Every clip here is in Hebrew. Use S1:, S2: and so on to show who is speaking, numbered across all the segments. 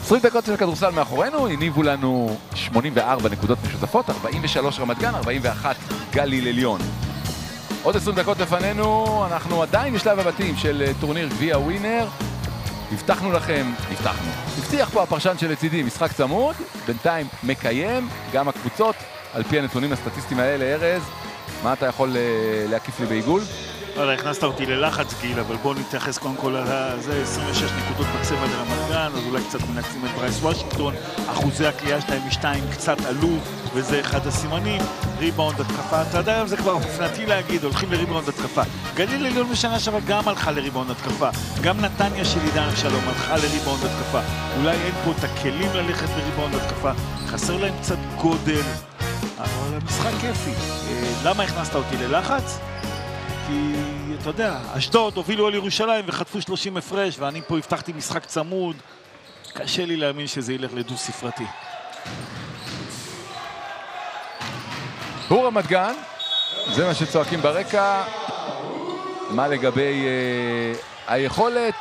S1: 20 דקות של כדורסל מאחורינו, הניבו לנו 84 נקודות משותפות, 43 רמת גן, 41 גליל עליון. עוד 20 דקות לפנינו, אנחנו עדיין בשלב הבתים של טורניר גביע ווינר. הבטיח פה הפרשן של לצידי, משחק צמוד, בינתיים מקיים, גם הקבוצות, על פי הנתונים הסטטיסטיים האלה. ארז, מה אתה יכול להקיף לי בעיגול?
S2: הכנסת אותי ללחץ גיל, אבל בואו נתייחס קודם כל על זה. 26 נקודות בצבע לרמת גן, אז אולי קצת מנצלים את ברייס וושינגטון. אחוזי הקליעה שלהם משתיים קצת עלו, וזה אחד הסימנים. ריבאונד התקפה, אתה יודע, זה כבר אופנתי להגיד, הולכים לריבאונד התקפה. גליל עליון בשנה שעברה גם הלכה לריבאונד התקפה. גם נתניה של עידן אבשלום הלכה לריבאונד התקפה. אולי אין פה את הכלים ללכת לריבאונד התקפה, חסר להם קצת גודל, אבל המשחק כיפי. למה הכנסת אותי ללחץ? כי, אתה יודע, אשדוד הובילו על ירושלים וחטפו 30 הפרש, ואני פה הבטחתי משחק צמוד. קשה לי להאמין שזה ילך לדו ספרתי.
S1: הוא רמת גן, זה מה שצועקים ברקע. מה לגבי היכולת?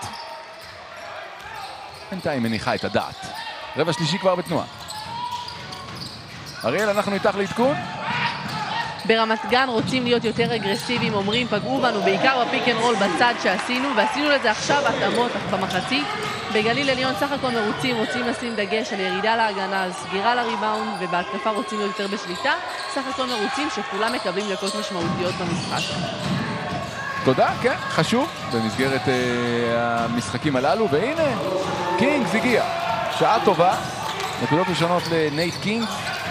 S1: בינתיים מניחה את הדעת. רבע שלישי כבר בתנועה. אריאל, אנחנו איתך לעדכון.
S3: ברמת גן רוצים להיות יותר אגרסיביים, אומרים, פגעו בנו בעיקר בפיק אנד רול בצד שעשינו, ועשינו לזה עכשיו התאמות במחצית. בגליל עליון סך הכל מרוצים, רוצים לשים דגש על ירידה להגנה, על סגירה לריבאונד, ובהתקפה רוצים להיות יותר בשליטה. סך הכל מרוצים שכולם מקבלים דקות משמעותיות במשחק.
S1: תודה, כן, חשוב במסגרת המשחקים הללו. והנה, קינגס הגיע, שעה טובה, נקודות ראשונות לנייט קינגס.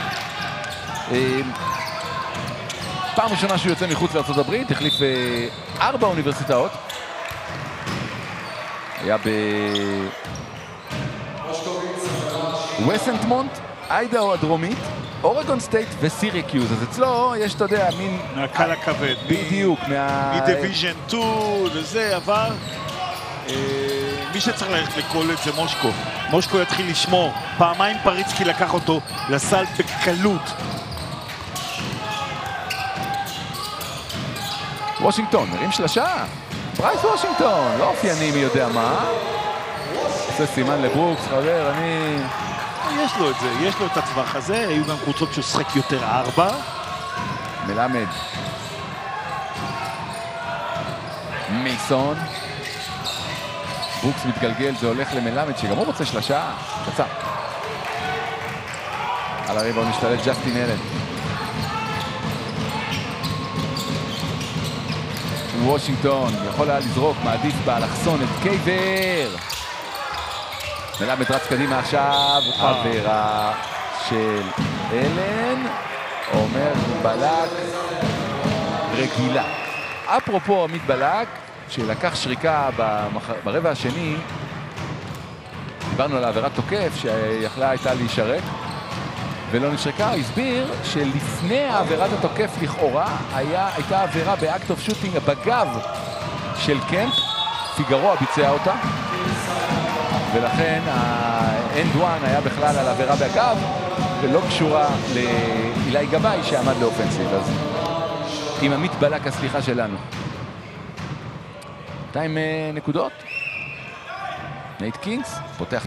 S1: פעם ראשונה שהוא יוצא מחוץ לארצות הברית, החליף 4 אוניברסיטאות. היה בווסנטמונט, איידאו הדרומית, אורגון סטייט וסירקיוז. אז אצלו יש, אתה יודע, מין...
S2: מהקל הכבד.
S1: בדיוק,
S2: מדיוויז'ן 2 וזה, אבל מי שצריך ללכת לקולג' זה מושקו. מושקו יתחיל לשמור. פעמיים פריצקי לקח אותו לסל בקלות.
S1: וושינגטון, מרים שלשה. ברייס וושינגטון, לא אופייני מי יודע מה. זה סימן לברוקס, חבר,
S2: יש לו את זה, יש לו את הטווח הזה. היו גם קבוצות ששחק יותר 4.
S1: מלמד. מייסון. ברוקס מתגלגל, זה הולך למלמד, שגם הוא רוצה שלשה. קצר. על הריבאונד משתלט ג'סטין אלן. וושינגטון יכול היה לזרוק, מעדיף באלכסון את קייבר. מלמד רץ קדימה עכשיו, עבירה של אלן, אומר בלק רגילה. אפרופו עמית בלק, שלקח שריקה ברבע השני, דיברנו על העבירת תוקף שיכלה הייתה להישרק ולא נשרקה. הסביר שלפני העבירת התוקף לכאורה הייתה עבירה באקט אוף שוטינג בגב של קמפ, פיגרו ביצע אותה, ולכן האנד וואן היה בכלל על עבירה בגב ולא קשורה לאילי גבאי שעמד לאופנסיב. אז עם עמית בלק הסליחה שלנו. 200 נקודות. נייט קינגס פותח